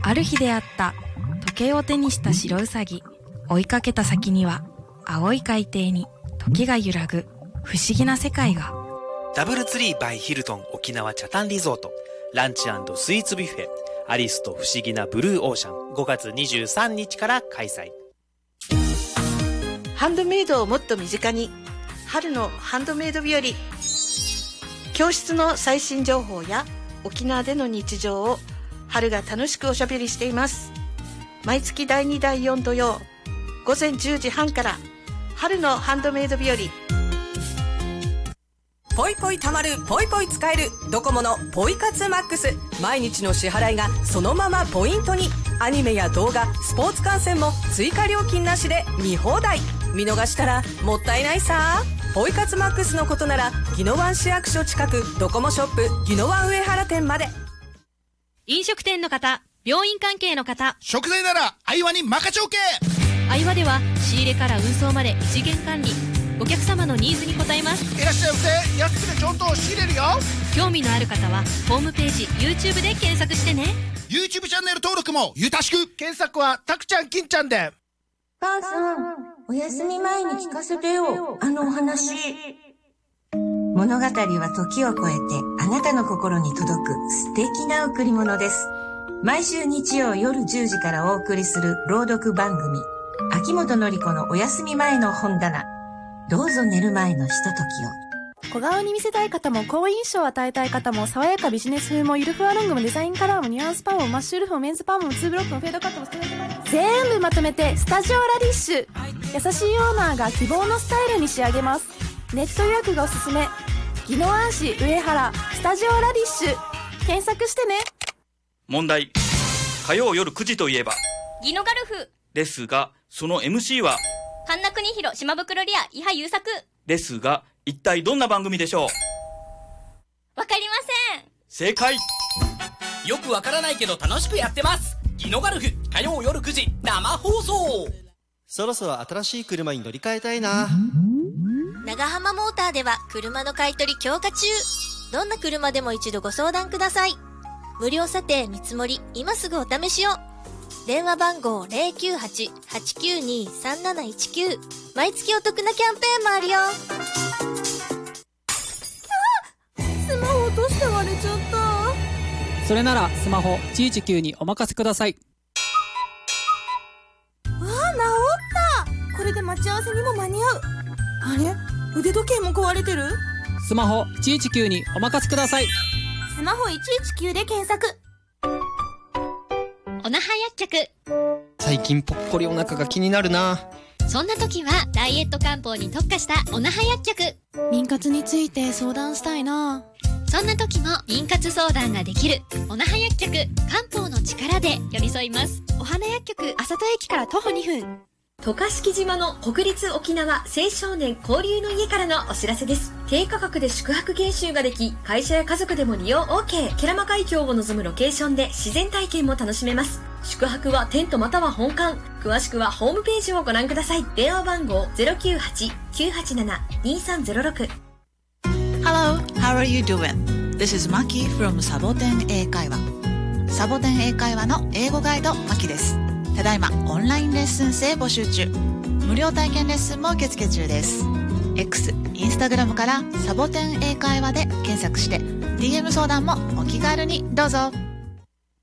ある日出会った時計を手にした白ウサギ。追いかけた先には青い海底に時が揺らぐ不思議な世界が。 ダブルツリーバイヒルトン沖縄チャタンリゾートランチ&スイーツビュッフェアリスと不思議なブルーオーシャン5月23日から開催。 ハンドメイドをもっと身近に、春のハンドメイド日和。教室の最新情報や沖縄での日常を春が楽しくおしゃべりしています。毎月第2第4土曜午前10時半から春のハンドメイド日和。 ポイポイたまるポイポイ使えるドコモのポイ活マックス。毎日の支払いがそのままポイントに。アニメや動画、スポーツ観戦も追加料金なしで見放題。見逃したらもったいないさ。ポイ活マックスのことなら宜野湾市役所近くドコモショップ宜野湾上原店まで。 飲食店の方、病院関係の方、 食材ならアイワに任ちょけ。 アイワでは仕入れから運送まで一元管理。お客様のニーズに応えます。 いらっしゃいませ。安くてちゃんと仕入れるよ。 興味のある方はホームページ YouTube で検索してね。 YouTube チャンネル登録もよろしく。検索はたくちゃん金ちゃんで。 母さん、お休み前に聞かせてよ、あのお話。物語は時を超えてあなたの心に届く素敵な贈り物です。毎週日曜夜10時からお送りする朗読番組、秋元典子のお休み前の本棚。どうぞ寝る前のひとときを。 小顔に見せたい方も好印象を与えたい方も、爽やかビジネス風もゆるふわロングもデザインカラーもニュアンスパーもマッシュルフもメンズパーもツーブロックもフェードカットもストレートカットも全部まとめてスタジオラディッシュ。優しいオーナーが希望のスタイルに仕上げます。ネット予約がおすすめ。宜野湾市上原スタジオラディッシュ検索してね。 問題。火曜夜9時といえば宜野ガルフですが、その MC は神田邦弘、島袋リア、伊波優作ですが、一体どんな番組でしょう。 わかりません。 正解。 よくわからないけど楽しくやってます。宜野ガルフ火曜夜9時生放送。 そろそろ新しい車に乗り換えたいな。 長浜モーターでは車の買い取り強化中。どんな車でも一度ご相談ください。無料査定見積もり、今すぐお試しを。電話番号 098-892-3719。 毎月お得なキャンペーンもあるよ。 スマホ落として割れちゃった。 それならスマホ119にお任せください。 治った。これで待ち合わせにも間に合う。あれ、腕時計も壊れてる。 スマホ119にお任せください。 スマホ119で検索。 おなは薬局。 最近ぽっこりお腹が気になるな。 そんな時はダイエット漢方に特化したおなは薬局。 妊活について相談したいな。 そんな時も妊活相談ができるおなは薬局。漢方の力で寄り添います。お花薬局、あさと駅から徒歩2分。 渡嘉敷島の国立沖縄青少年交流の家からのお知らせです。低価格で宿泊研修ができ、会社や家族でも利用 OK。 ケラマ海峡を望むロケーションで自然体験も楽しめます。宿泊はテントまたは本館。詳しくはホームページをご覧ください。電話番号 098-987-2306。 Hello, how are you doing? This is Maki from サボテン英会話。サボテン英会話の英語ガイドマキです。ただいまオンラインレッスン生募集中。無料体験レッスンも受付中です。 X、インスタグラムからサボテン英会話で検索して DM 相談もお気軽にどうぞ。